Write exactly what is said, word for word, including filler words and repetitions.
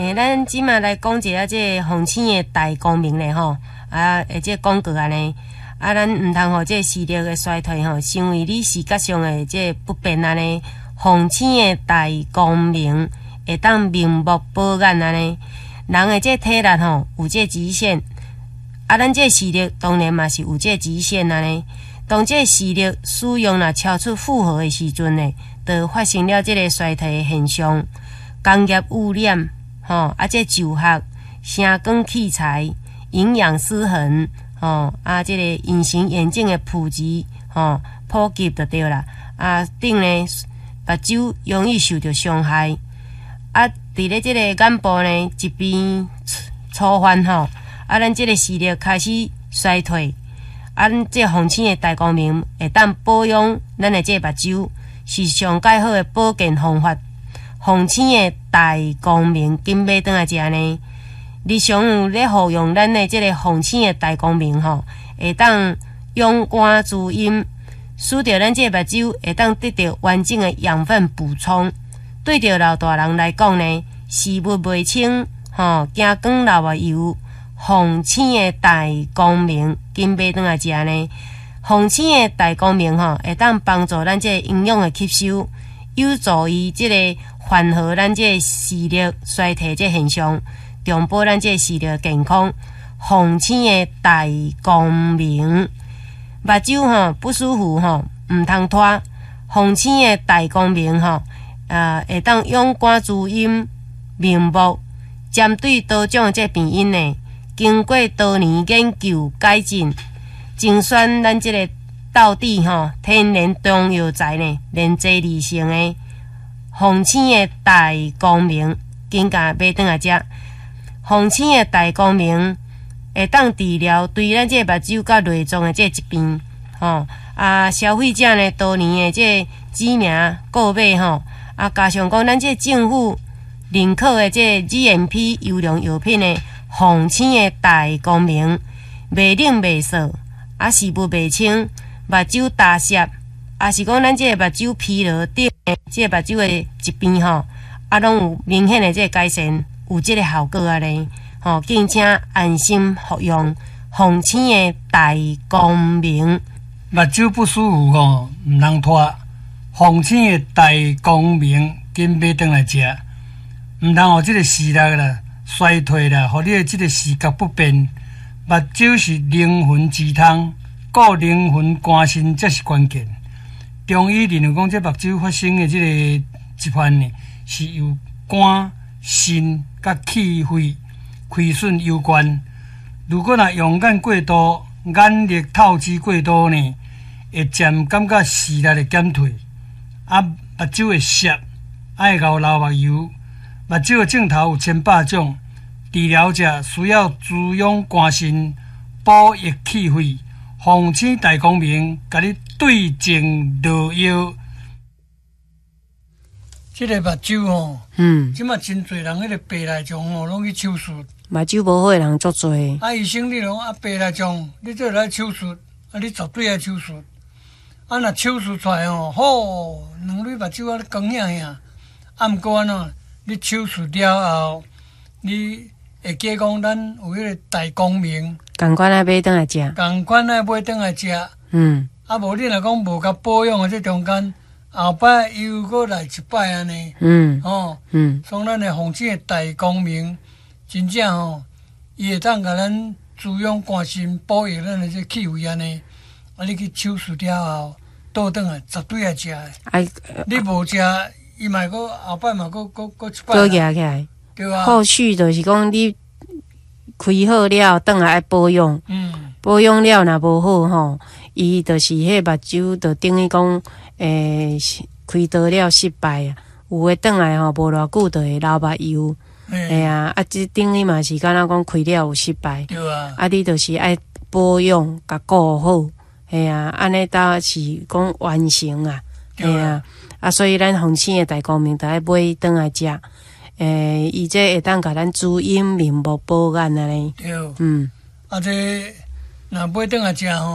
诶，咱即马来讲一下这风醒的大光明咧吼，啊，诶，这广告安尼，啊，咱毋通互这视力的衰退吼，成为你视觉上的这不便安尼。风醒的大光明会当明目保眼安尼，人的这体力吼有这极限，啊，咱这视力当然嘛是有这极限安尼。当这视力使用若超出负荷的时阵呢，就发生了这个衰退的现象。工业污染，吼、啊，这就学、声光器材、营养失衡，吼、啊，这个隐形眼镜的普及，吼、普及就对啦。啊，顶呢，目睭容易受到伤害。啊，伫咧这个眼部呢，一边粗犯吼，啊，咱这个视力开始衰退。啊，咱这风醒的大光明会当保养咱的这目睭，是上介好的保健方法。风醒的大光明，紧买转来食呢。日常有咧服用咱的这个风醒的大光明吼，会当勇敢滋阴，使着咱这目睭会当得到完整的养分补充。对着老大人来讲呢，视物袂清，吼，惊光流啊油。风醒的大光明，紧买转来食呢。风醒的大光明吼，会当帮助咱这营养的吸收，有助于这个缓和咱这视力衰退这现象，重保咱这视力健康。风醒的大光明，目睭吼不舒服吼，毋通拖。风醒的大光明吼，啊，会当勇敢滋阴明目，针对多种这病因呢。经过多年研究改进，精选咱这个道地吼天然中药材呢，连接而成的风醒的大光明，紧甲买转来食。风醒的大光明会当治疗对咱这目睭甲内脏的这疾病，吼啊消费者呢多年的这知名购买吼，啊加上讲咱这政府认可的这 G M P 优良药品呢。风醒的大光明，袂冷袂涩，啊视物袂清，目睭大涩，啊是讲咱这个目睭疲劳等这个目睭的疾病吼，啊拢有明显的这个改善，有这个效果啊咧，吼，敬请安心服用风醒的大光明。 目睭不舒服吼，毋通拖，风醒的大光明，紧买转来食，毋通互这个视力啦。衰退啦，互你的即个视觉不便。目睭是灵魂之汤，顾灵魂肝肾才是关键。中医认为讲，这目睭发生的即个疾患呢，是由肝、肾甲气血亏损有关。如果若用眼过度、眼力透支过度呢，会渐感觉视力会减退，啊，目睭会涩，爱流流目油。目睭的镜头有千百种，治疗者需要滋养肝肾、补益气血。风醒大光明，甲你对症落药。这个目睭吼，嗯，即马真侪人迄个白内障吼，拢去手术。 目睭无好的人足侪。 啊，医生你讲啊，白内障，你做来手术，啊，你绝对爱手术。啊，若手术出来吼，吼，两蕊目睭啊光闪闪。啊，毋过安怎？你手术了后，你会记讲咱有迄个大光明， 共款啊买转来食， 共款啊买转来食。 嗯， 啊无你若讲无甲保养的，这中间后摆又搁来一摆安尼。 嗯， 哦， 嗯， 从咱的风醒的大光明，真正吼，伊会当甲咱滋养肝肾，保育咱的这气血安尼。啊，你去手术了后，倒转来绝对爱食的。 哎， 你无食。伊嘛搁后摆嘛搁搁搁一摆， 搁夹起来， 对啊。 后续就是讲你开好了，转来爱保养， 嗯， 保养了若无好吼，伊就是迄目睭就等于讲，诶、欸，开刀了失败啊。有诶转来吼，无偌久就会流目油，哎啊，啊，即等于嘛是敢若讲开了有失败， 对啊。 啊，你就是爱保养，甲顾好，哎啊，安尼才是讲完成啊，哎啊。啊，所以咱风醒的大光明，就爱买转来食。诶，伊这会当甲咱滋阴明目保眼安尼。 对。 嗯。 啊，这若买转来食吼。